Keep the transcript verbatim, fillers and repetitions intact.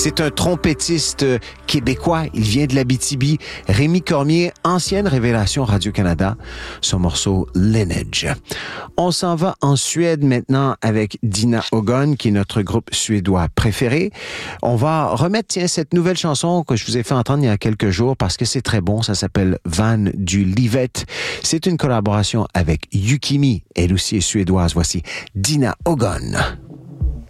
C'est un trompettiste québécois. Il vient de l'Abitibi. Rémi Cormier, ancienne révélation Radio-Canada. Son morceau Lineage. On s'en va en Suède maintenant avec Dina Ögon, qui est notre groupe suédois préféré. On va remettre, tiens, cette nouvelle chanson que je vous ai fait entendre il y a quelques jours parce que c'est très bon. Ça s'appelle Van du Livet. C'est une collaboration avec Yukimi. Elle aussi est suédoise. Voici Dina Ögon.